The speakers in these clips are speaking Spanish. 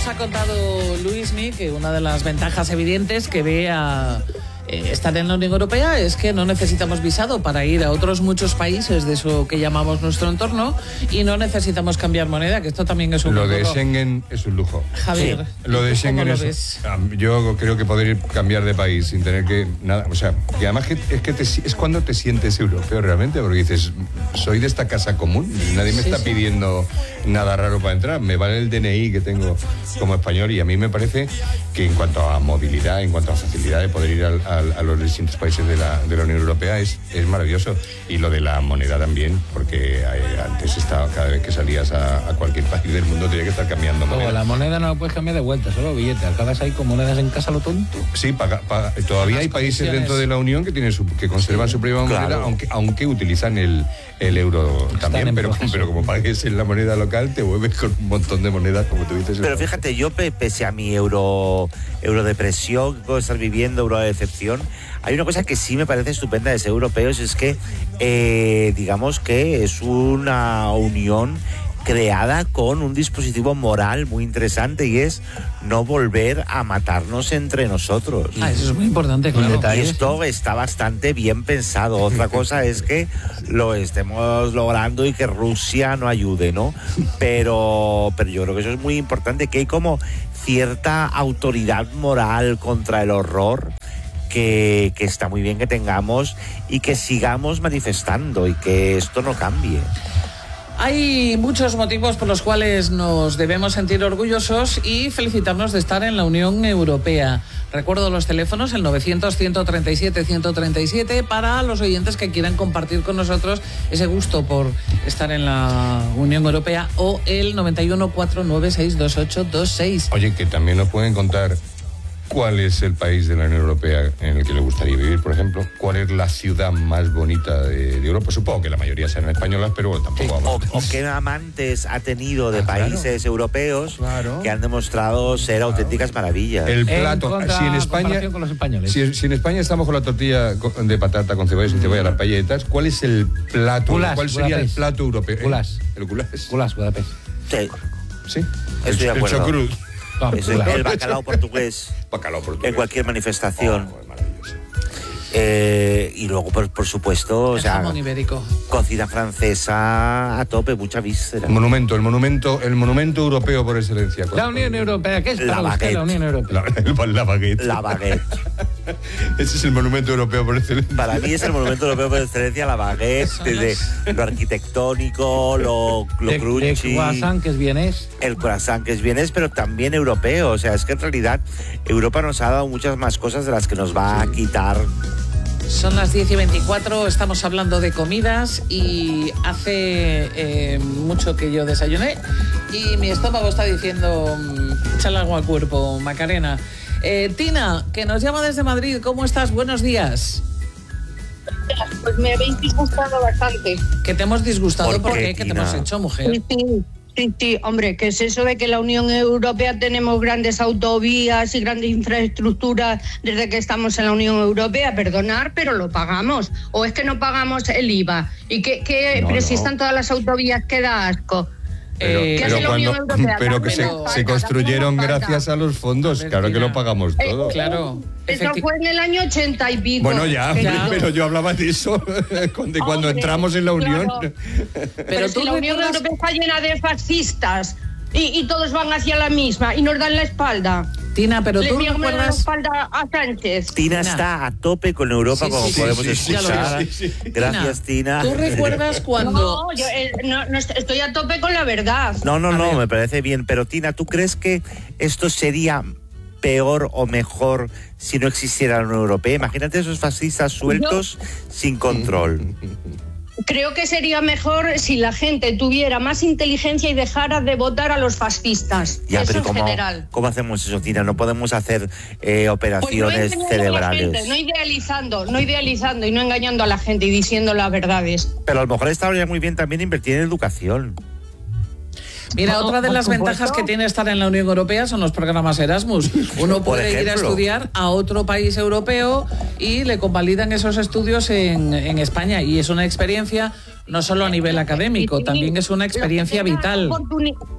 nos ha contado Luismi que una de las ventajas evidentes que ve a estar en la Unión Europea es que no necesitamos visado para ir a otros muchos países de eso que llamamos nuestro entorno y no necesitamos cambiar moneda, que esto también es un lujo. Lo de Schengen es un lujo. Javier, sí. Lo de Schengen es... Yo creo que poder cambiar de país sin tener que... nada, o sea, que además es cuando te sientes europeo realmente, porque dices, soy de esta casa común, nadie me está pidiendo nada raro para entrar, me vale el DNI que tengo como español y a mí me parece que en cuanto a movilidad, en cuanto a facilidad de poder ir a los distintos países de la Unión Europea es maravilloso. Y lo de la moneda también, porque antes cada vez que salías a cualquier país del mundo tenía que estar cambiando moneda. La moneda no la puedes cambiar de vuelta, solo billetes. Acabas ahí con monedas en casa lo tonto. Sí, todavía hay países dentro de la Unión que conservan su propia moneda, aunque utilizan el euro también, pero como pagues en la moneda local te vuelves con un montón de monedas, como tú dices. Pero fíjate, yo pese a mi eurodepresión, puedo estar viviendo, eurodecepción, hay una cosa que sí me parece estupenda de ser europeos, es que digamos que es una unión creada con un dispositivo moral muy interesante y es no volver a matarnos entre nosotros. Eso es muy importante, claro. Y esto está bastante bien pensado. Otra cosa es que lo estemos logrando y que Rusia no ayude, ¿no? Pero yo creo que eso es muy importante, que hay como cierta autoridad moral contra el horror que está muy bien que tengamos y que sigamos manifestando y que esto no cambie. Hay muchos motivos por los cuales nos debemos sentir orgullosos y felicitarnos de estar en la Unión Europea. Recuerdo los teléfonos, el 900-137-137, para los oyentes que quieran compartir con nosotros ese gusto por estar en la Unión Europea, o el 91-496-2826. Oye, que también nos pueden contar cuál es el país de la Unión Europea en el que le gustaría vivir, por ejemplo. ¿Cuál es la ciudad más bonita de Europa? Supongo que la mayoría serán españolas, pero bueno, tampoco vamos. O qué amantes ha tenido de países europeos que han demostrado ser auténticas maravillas. El plato, si en España, con los españoles. Si en España estamos con la tortilla de patata con cebolla, sin cebolla, las paelletas, ¿cuál es el plato? ¿Cuál sería el plato europeo? Goulash. El goulash. Goulash, Budapest. Sí. Sí. Estoy de acuerdo. El chocrut. Es el bacalao portugués. En cualquier manifestación. Y luego, por supuesto, jamón ibérico. Cocina francesa a tope, mucha víscera. El monumento europeo por excelencia. La Unión Europea, ¿qué es para usted la Unión Europea? La baguette. La baguette. Ese es el monumento europeo por excelencia. Para mí es el monumento europeo por excelencia, la baguette, desde lo arquitectónico, lo crunchy. El croissant, que es vienés. El croissant, que es vienés, pero también europeo. O sea, es que en realidad Europa nos ha dado muchas más cosas de las que nos va a quitar. Son las 10:24, estamos hablando de comidas y hace mucho que yo desayuné y mi estómago está diciendo, échale algo al cuerpo, Macarena. Tina, que nos llama desde Madrid, ¿cómo estás? Buenos días. Pues me habéis disgustado bastante. ¿Que te hemos disgustado? ¿Por qué? ¿Qué te Tina? hemos hecho, mujer? Sí, hombre, que es eso de que la Unión Europea tenemos grandes autovías y grandes infraestructuras desde que estamos en la Unión Europea, perdonar, pero lo pagamos. ¿O es que no pagamos el IVA? ¿Y pero si están todas las autovías, que da asco? Pero que se construyeron gracias a los fondos, claro que lo pagamos todo. Claro. Eso fue en el año 80 y pico. Bueno, ya, pero yo hablaba de eso, de cuando entramos en la Unión. Claro. Pero si la Unión Europea está llena de fascistas y todos van hacia la misma y nos dan la espalda. Tina, pero tú recuerdas... la espalda a Sánchez. Tina está a tope con Europa, como podemos escuchar. Sí. Gracias, Tina. ¿Tú recuerdas cuando...? No, yo no estoy a tope con la verdad. No, me parece bien. Pero, Tina, ¿tú crees que esto sería peor o mejor si no existiera la Unión Europea? Imagínate esos fascistas sueltos sin control. Creo que sería mejor si la gente tuviera más inteligencia y dejara de votar a los fascistas. Ya, eso pero en general. ¿cómo hacemos eso, Tina? No podemos hacer operaciones Pues cerebrales. No idealizando y no engañando a la gente y diciendo las verdades. Pero a lo mejor estaría muy bien también invertir en educación. Mira, otra de las ventajas que tiene estar en la Unión Europea son los programas Erasmus. Uno puede ir a estudiar a otro país europeo y le convalidan esos estudios en España. Y es una experiencia no solo a nivel académico, también es una experiencia vital.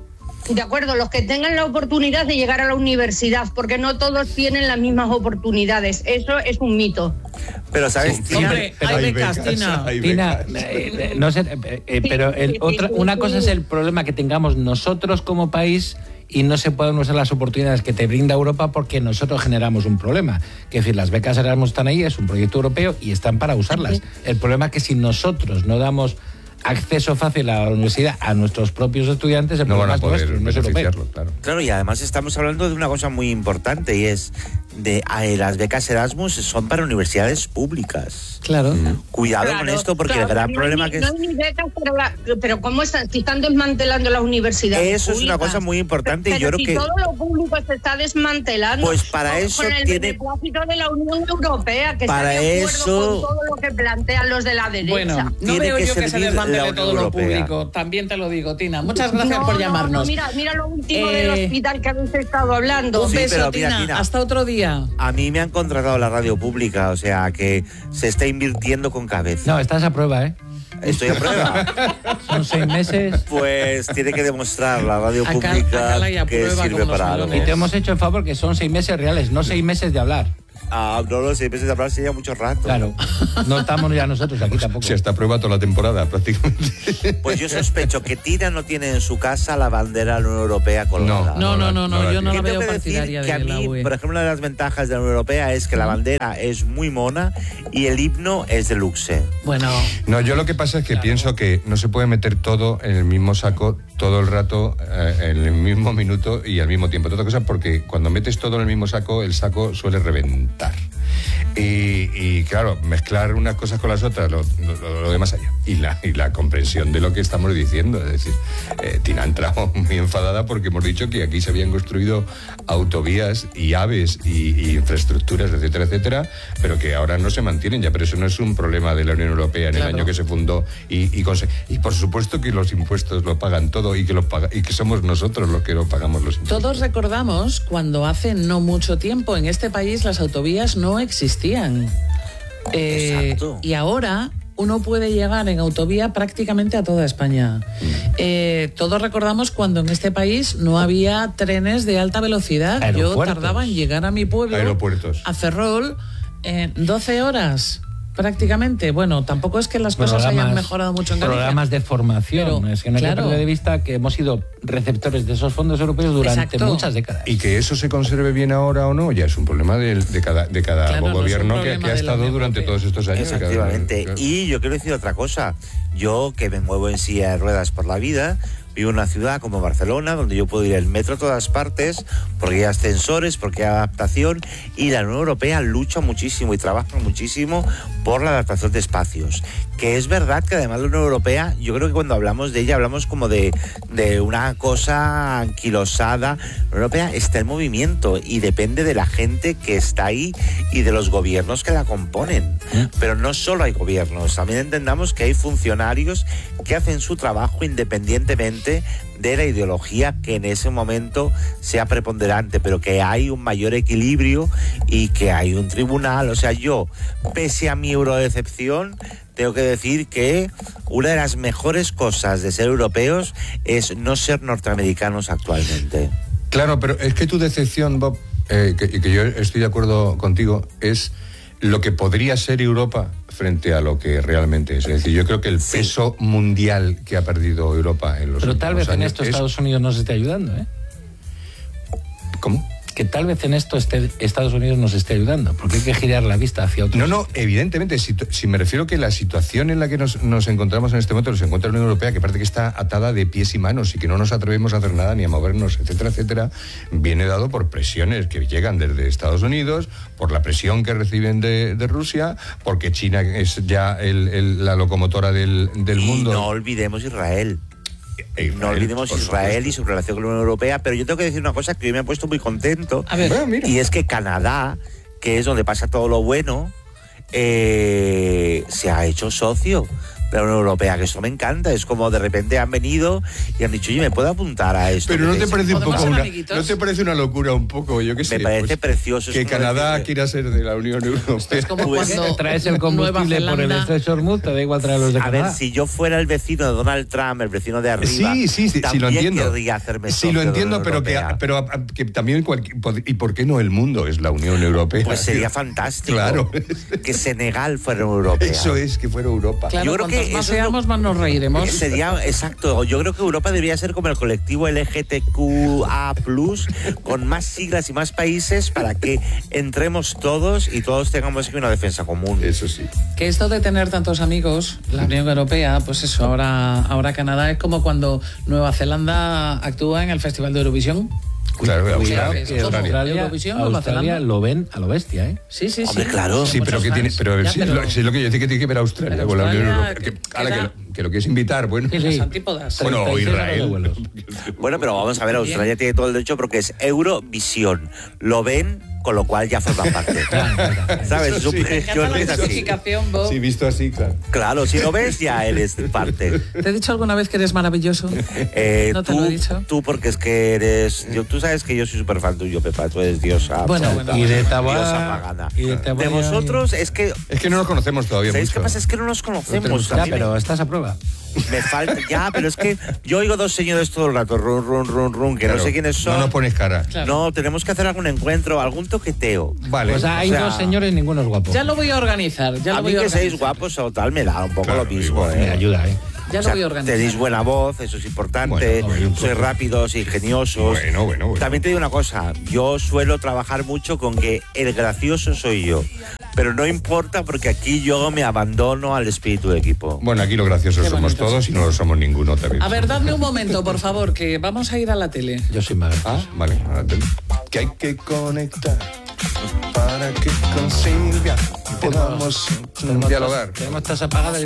De acuerdo, los que tengan la oportunidad de llegar a la universidad, porque no todos tienen las mismas oportunidades. Eso es un mito. Pero, ¿sabes? Sí, hombre, hay becas, Tina. Tina, no sé, pero una cosa es el problema que tengamos nosotros como país y no se pueden usar las oportunidades que te brinda Europa porque nosotros generamos un problema. Es decir, las becas Erasmus están ahí, es un proyecto europeo y están para usarlas. El problema es que si nosotros no damos acceso fácil a la universidad a nuestros propios estudiantes, el no van problema a es poder nuestro, no es europeo. beneficiarlo, claro. Claro, y además estamos hablando de una cosa muy importante y es de las becas Erasmus son para universidades públicas. Claro. Cuidado con esto, porque el gran problema que es... No hay ni becas, pero ¿cómo están? Si están desmantelando las universidades Eso públicas. es una cosa muy importante y yo creo si que... todo lo público se está desmantelando. Pues para eso con el tiene... beneplácito de la Unión Europea, que para está de acuerdo eso... con todo lo que plantean los de la derecha. Bueno, no Tiene veo que yo que se servir desmantele la todo Unión lo Europea. público. También te lo digo, Tina. Muchas gracias por llamarnos. Mira lo último del hospital que habéis estado hablando. Un Sí, beso, pero mira, Tina. Tina. Hasta otro día. A mí me han contratado la radio pública, o sea que se está invirtiendo con cabeza. No, estás a prueba, ¿eh? Estoy a prueba. Son 6 meses. Pues tiene que demostrar la radio Acá- pública acá la y a que prueba sirve como los para algo. melones. Y te hemos hecho el favor que son 6 meses reales, no 6 meses de hablar. No lo sé, empecé a hablar sería mucho rato. Claro. No estamos ya nosotros aquí tampoco. Si hasta prueba toda la temporada, prácticamente. Pues yo sospecho que Tina no tiene en su casa la bandera de la Unión Europea colgada. No, yo no Yo la tengo veo que decir partidaria que a de la mí, UE. por ejemplo, una de las ventajas de la Unión Europea es que la bandera es muy mona y el himno es deluxe. Bueno, No, yo lo que pasa es que pienso que no se puede meter todo en el mismo saco todo el rato, en el mismo minuto y al mismo tiempo. Otra cosa, porque cuando metes todo en el mismo saco, el saco suele reventar. Y claro, mezclar unas cosas con las otras, lo de más allá. Y la comprensión de lo que estamos diciendo. Es decir, Tina ha entrado muy enfadada porque hemos dicho que aquí se habían construido autovías y AVEs y infraestructuras, etcétera, etcétera, pero que ahora no se mantienen ya. Pero eso no es un problema de la Unión Europea en Claro. el año que se fundó. Y por supuesto que los impuestos lo pagan todo y que somos nosotros los que lo pagamos los impuestos. todos recordamos cuando hace no mucho tiempo en este país las autovías no existían. Exacto. Y ahora uno puede llegar en autovía prácticamente a toda España. Todos recordamos cuando en este país no había trenes de alta velocidad. Yo Aeropuertos. tardaba en llegar a mi pueblo, Aeropuertos. a Ferrol, 12 horas prácticamente. Bueno, tampoco es que las cosas hayan mejorado mucho en Galicia. Programas de formación. Pero, es que no hay que claro. perder de vista que hemos sido receptores de esos fondos europeos durante Exacto. muchas décadas. Y que eso se conserve bien ahora o no, ya es un problema de cada Claro, no es un gobierno que problema ha de la estado Unión durante Europea. todos estos años. Efectivamente. Claro. Y yo quiero decir otra cosa. Yo, que me muevo en silla de ruedas por la vida, vivo en una ciudad como Barcelona, donde yo puedo ir en metro a todas partes, porque hay ascensores, porque hay adaptación, y la Unión Europea lucha muchísimo y trabaja muchísimo por la adaptación de espacios. Que es verdad que además la Unión Europea, yo creo que cuando hablamos de ella, hablamos como de una cosa anquilosada. La Unión Europea está en movimiento y depende de la gente que está ahí y de los gobiernos que la componen. Pero no solo hay gobiernos, también entendamos que hay funcionarios que hacen su trabajo independientemente de la ideología que en ese momento sea preponderante, pero que hay un mayor equilibrio y que hay un tribunal. O sea, yo, pese a mi eurodecepción, tengo que decir que una de las mejores cosas de ser europeos es no ser norteamericanos actualmente. Claro, pero es que tu decepción, Bob, que yo estoy de acuerdo contigo, es lo que podría ser Europa frente a lo que realmente es. Es decir, yo creo que el peso mundial que ha perdido Europa en los Pero últimos tal vez en años esto es... Estados Unidos nos esté ayudando, ¿eh? ¿Cómo? Que tal vez en esto Estados Unidos nos esté ayudando, porque hay que girar la vista hacia otros. No, evidentemente, si me refiero que la situación en la que nos encontramos en este momento, nos encuentra la Unión Europea, que parece que está atada de pies y manos y que no nos atrevemos a hacer nada ni a movernos, etcétera, etcétera, viene dado por presiones que llegan desde Estados Unidos, por la presión que reciben de Rusia, porque China es ya la locomotora del mundo. Y no olvidemos Israel. No olvidemos por Israel supuesto. y su relación con la Unión Europea, pero yo tengo que decir una cosa que hoy me ha puesto muy contento. A ver, Bueno, mira. Y es que Canadá, que es donde pasa todo lo bueno, se ha hecho socio de la Unión Europea, que eso me encanta. Es como de repente han venido y han dicho, oye, ¿me puedo apuntar a esto? Pero ¿no te parece un poco ¿Podemos ser amiguitos? ¿no te parece una locura un poco? Yo qué sé. Me parece precioso. Que es como Canadá decirle- quiera ser de la Unión Europea. Es como Pues, cuando Traes el Nueva combustible por el Zelanda- estrecho de Hormuz, te da igual traer los de A ver, Canadá. si yo fuera el vecino de Donald Trump, el vecino de arriba, Sí, también lo entiendo. querría hacerme Sí, lo socio de la entiendo, Unión Europea. pero que también ¿y por qué no el mundo es la Unión Europea? Pues sería fantástico. Claro. Que Senegal fuera europea. Eso es, que fuera Europa. Claro, Yo creo cuantos que más eso es lo- seamos, más nos reiremos. Sería, exacto, yo creo que Europa debería ser como el colectivo LGTQA+, con más siglas y más países para que entremos todos y todos tengamos aquí una defensa común. Eso sí. Que esto de tener tantos amigos, la Unión Europea, pues eso, ahora Canadá es como cuando Nueva Zelanda actúa en el Festival de Eurovisión. Claro, Cuidado, Australia. que Australia. Eurovisión, Nueva Australia Zelanda. lo ven a lo bestia, ¿eh? Sí, sí, Hombre, sí. claro. Sí, pero que tiene, pero, Ya, sí, pero- es lo que yo decía, que tiene que ver Australia Pero con la Unión Australia, Europea. que Ahora queda- que lo quieres invitar, bueno. Sí, Las antípodas. Bueno, o 36 horas de Israel. vuelos. Bueno, pero vamos a ver, Australia tiene todo el derecho porque es Eurovisión. Lo ven, con lo cual ya forman parte. ¿Sabes? Eso sí. Me encanta la Es así. justificación, Bob. Sí, visto así, claro. Claro, si lo ves, ya eres parte. ¿Te he dicho alguna vez que eres maravilloso? ¿No te tú, lo he dicho? Tú porque es que eres... tú sabes que yo soy súper fan tuyo, Pepa. Tú eres diosa. Bueno, absoluta. bueno. Y de Taboada- Diosa pagana. y de Taboada- De vosotros es que... Es que no nos conocemos todavía ¿Sabéis mucho. qué pasa? Es que no nos conocemos. Ya, A mí pero estás a prueba. me falta... Ya, pero es que yo oigo dos señores todo el rato, run, run, run, run, que Claro, no sé quiénes son. No nos pones cara. Claro. No, tenemos que hacer algún encuentro, algún toqueteo. Vale. Pues hay o sea, dos señores, ninguno es guapo. Ya lo voy a organizar. Ya a lo mí voy a que organizar. seáis guapos o tal me da un poco Claro, lo mismo, igual. Me ayuda, ¿eh? Ya O lo sea, voy a organizar. tenéis buena voz, eso es importante. Bueno, sois rápidos, ingeniosos. Bueno. También te digo una cosa, yo suelo trabajar mucho con que el gracioso soy yo. Pero no importa porque aquí yo me abandono al espíritu de equipo. Bueno, aquí los graciosos Qué somos bonito. todos y no lo somos ninguno también. A ver, dadme un momento, por favor, que vamos a ir a la tele. Yo soy más. Ah, vale. Que hay que conectar para que con Silvia podamos dialogar. Tenemos estas apagadas.